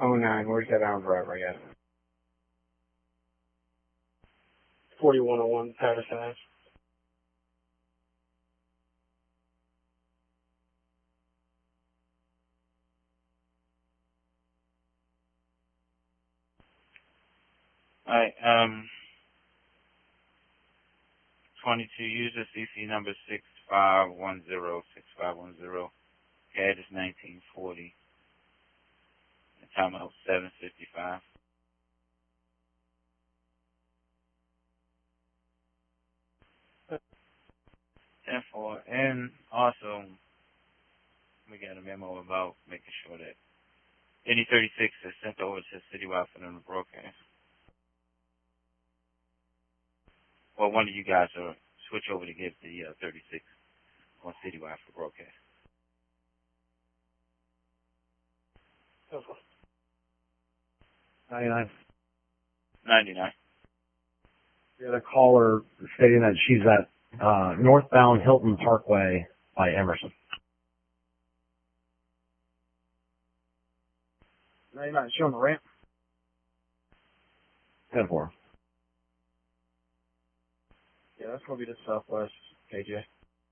09, where's that Allen Driver at? 4101 Patterson Ave. Alright, 22 user CC number 65106510. CAD is 1940. The time out 7:55. And also, we got a memo about making sure that any 36 is sent over to Citywide for them to broadcast. Well, one of you guys will switch over to get the 36 on Citywide for broadcast. 99. 99. We had a caller stating that she's at northbound Hilton Parkway by Emerson. 99, she on the ramp? 10-4. Yeah, that's going to be the Southwest, KJ.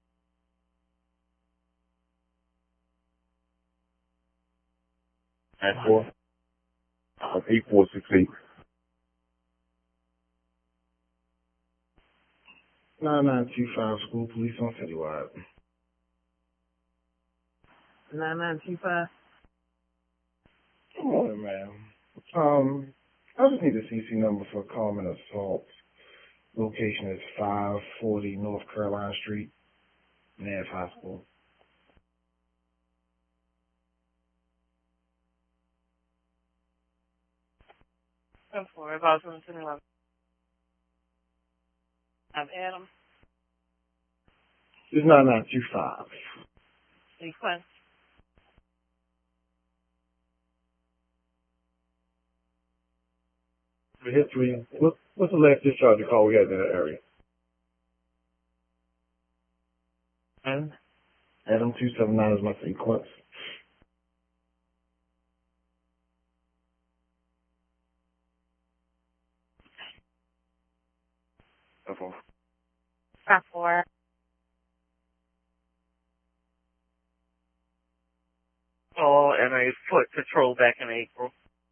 At 4. 8468. 9925, school police on Citywide. 9925. Good morning, ma'am. I just need the CC number for common assault. Location is 540 North Carolina Street, Nash High School. That's for about 11. I'm Adam. It's 9925. Sequence. The history, what's the last discharge call we had in that area? Adam 279 is my sequence. That's 4. Oh, and a foot patrol back in April.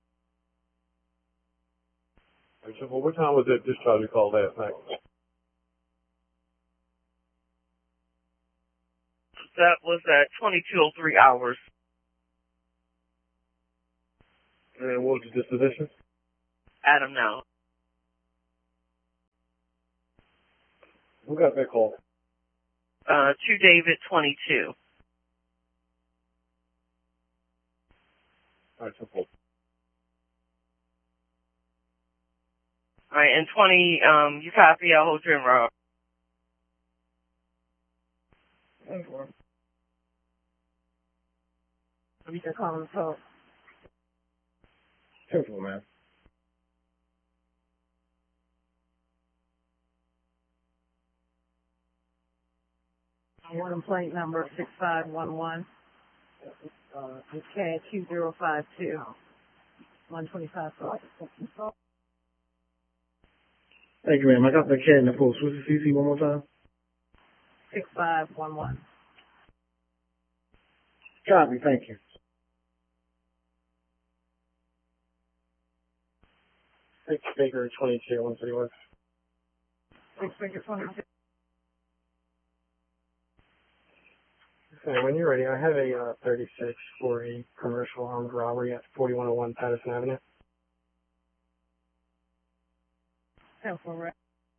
So, well, what time was that discharge call last night? That was at 22:03 hours. And what was the disposition? Adam now. Who got that call? 2 David 22. All right, so cool. All right, and 20, you copy, I'll hold you in row. 10-4. You can call him so. 10-4, man. One plate number 6511. CAD 2052. 125. Thank you, ma'am. I got that cat in the post. What's the CC one more time? 6511. Copy, thank you. 6 Baker 22, 131. 6 Baker 22. Okay, when you're ready, I have a 36 for a commercial armed robbery at 4101 Patterson Avenue. 10-4.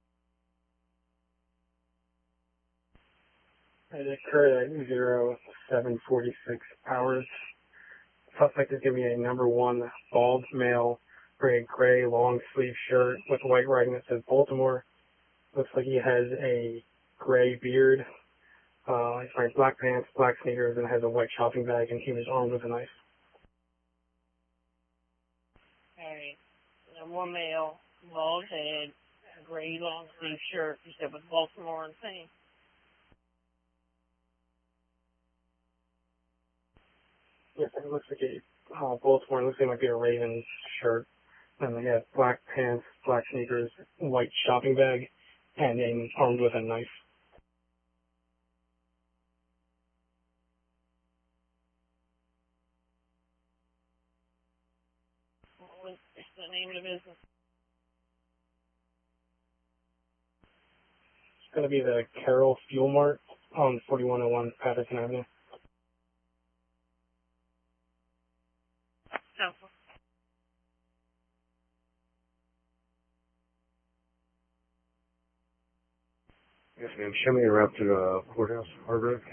It occurred at 0746 hours. Suspect is giving me a number 1 bald male wearing a gray long sleeve shirt with white writing that says Baltimore. Looks like he has a gray beard. He's wearing black pants, black sneakers, and has a white shopping bag, and he was armed with a knife. Alright. One male, bald head, a gray long sleeve shirt, you said with Baltimore and thing. Yes, it looks like a Baltimore. It looks like it might be a Ravens shirt. And they got black pants, black sneakers, white shopping bag, and armed with a knife. What's the name of the business? It's going to be the Carroll Fuel Mart on 4101 Patterson Avenue. Temple. Yes, ma'am. Show me a route to the courthouse, Hard Road.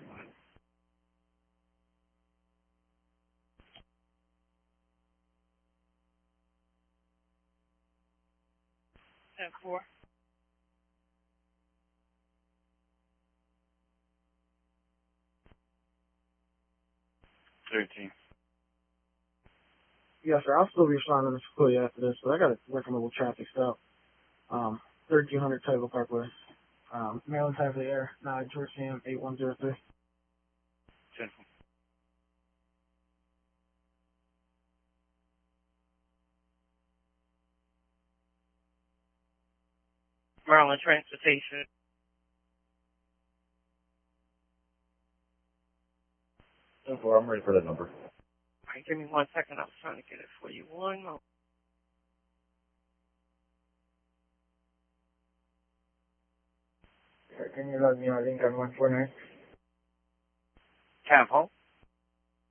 4. 13. Yes, sir. I'll still be responding to Clue after this, but I got to work on a little traffic stop. 1300 Title Parkway. Maryland time for the air. George Sam 8103. 10. Maryland Transportation. I'm ready for that number. All right, give me 1 second. I was trying to get it for you. 1 moment. Can you log me on Lincoln 149? Temple.